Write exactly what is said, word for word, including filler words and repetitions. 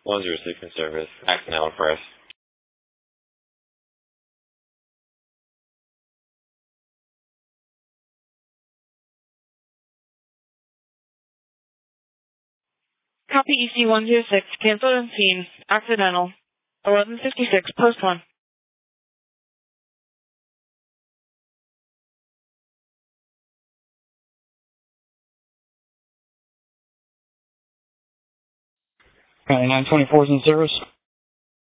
one zero six in service. Acting out press. Copy E C one zero six. Canceled on scene. Accidental. eleven fifty-six. Post one. nine twenty-four is in service.